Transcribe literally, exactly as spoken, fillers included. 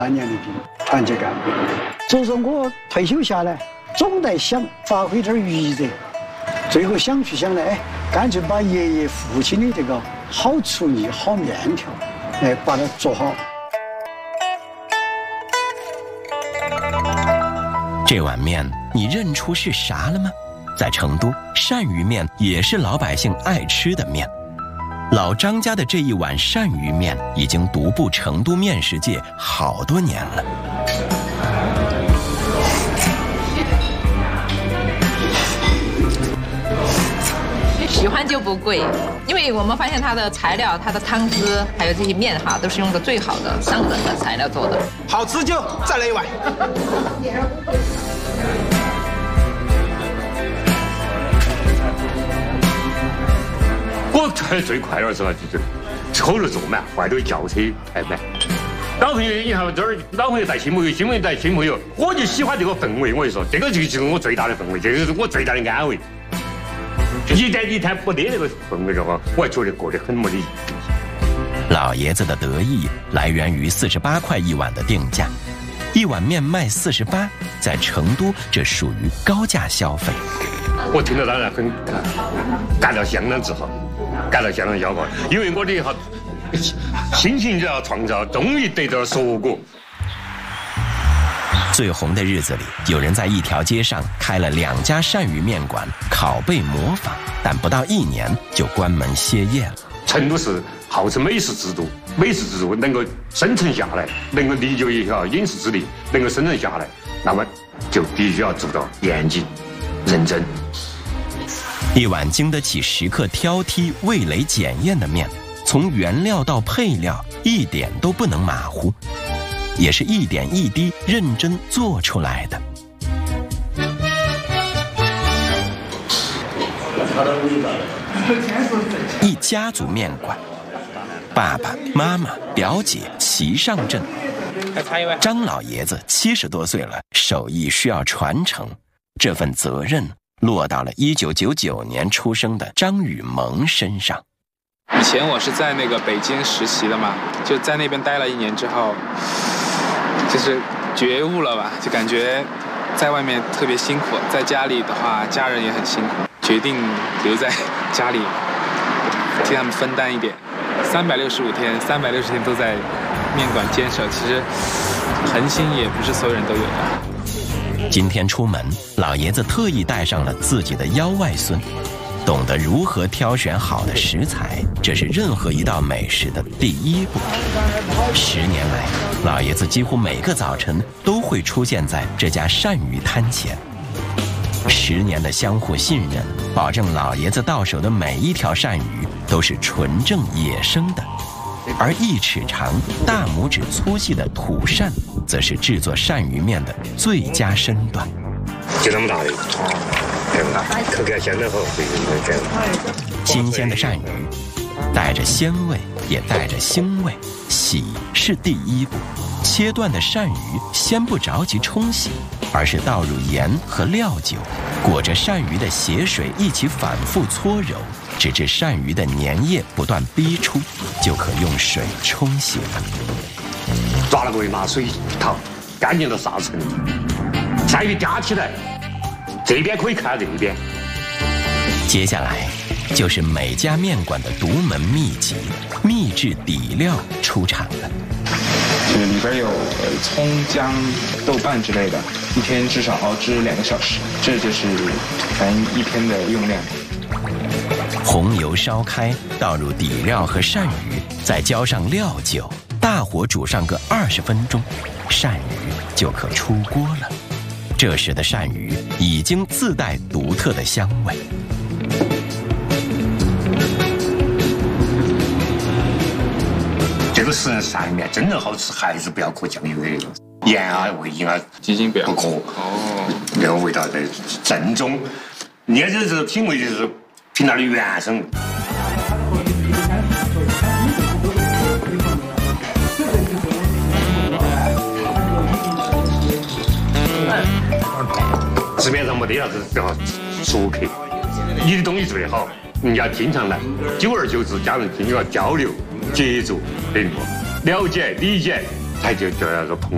三年的兵，团结干部。就说我退休下来，总得想发挥点余热。最后想去想来，哎，干脆把爷爷父亲的这个好厨艺、好面条，哎，把它做好。 这碗面你认出是啥了吗？在成都，鳝鱼面也是老百姓爱吃的面。老张家的这一碗鳝鱼面已经独步成都面食界好多年了。 喜欢就不贵，因为我们发现它的材料、它的汤汁，还有这些面哈，都是用的最好的上等的材料做的。 好吃就再来一碗。 我觉得最快的时候就是车路坐满，外头轿车排满。老朋友，你看这儿老朋友带新朋友，新朋友带新朋友，我就喜欢这个氛围。我跟你说，这个就是我最大的氛围，这个是我最大的安慰。一旦一旦不得这个氛围的话，我还觉得过得很没意义。 老爷子的得意来源于四十八块一碗的定价，一碗面卖四十八，在成都这属于高价消费。 我听了当然很感到相当自豪，感到相当骄傲，因为我的哈辛勤就要创造，终于得到了硕果。 最红的日子里，有人在一条街上开了两家鳝鱼面馆，拷贝模仿，但不到一年就关门歇业了。 成都是号称美食之都，美食之都能够生存下来，能够历久一条饮食之地能够生存下来，那么就必须要做到严谨、认真。 一碗经得起食客挑剔、味蕾检验的面，从原料到配料，一点都不能马虎。也是一点一滴认真做出来的。一家族面馆，爸爸妈妈表姐齐上阵。张老爷子七十多岁了，手艺需要传承，这份责任落到了一九九九年出生的张雨萌身上。 以前我是在那个北京实习的嘛，就在那边待了一年之后，就是觉悟了吧，就感觉在外面特别辛苦，在家里的话家人也很辛苦，决定留在家里替他们分担一点。三百六十五天，三百六十天都在面馆坚守，其实恒心也不是所有人都有的。 今天出门，老爷子特意带上了自己的幺外孙。懂得如何挑选好的食材，这是任何一道美食的第一步。十年来，老爷子几乎每个早晨都会出现在这家鳝鱼摊前。十年的相互信任，保证老爷子到手的每一条鳝鱼都是纯正野生的，而一尺长、大拇指粗细的土鳝，则是制作鳝鱼面的最佳身段。 就那么大的。口感相当好，这样。 新鲜的鳝鱼，带着鲜味，也带着腥味。洗是第一步，切断的鳝鱼先不着急冲洗，而是倒入盐和料酒，裹着鳝鱼的血水一起反复搓揉，直至鳝鱼的粘液不断逼出，就可用水冲洗了。 抓了过去拿水淘，干净到啥程度？鳝鱼夹起来。这边可以看这边。 接下来就是每家面馆的独门秘籍，秘制底料出场了。 是里边有葱、姜、豆瓣之类的，一天至少熬制两个小时，这就是咱一天的用量。 红油烧开，倒入底料和鳝鱼，再浇上料酒，大火煮上个二十分钟，鳝鱼就可出锅了。这时的鳝鱼已经自带独特的香味。 这个食人鳝面真的好吃，还是不要搁酱油的，盐啊、味精啊， 鸡精不要不搁。哦，那个味道的正宗，你看这是品味就是凭它的原生。市面上没得啥子叫熟客，你的东西最好，人家经常来，久而久之，家人跟你要交流、接触、联络、了解、理解，才就叫那个朋友。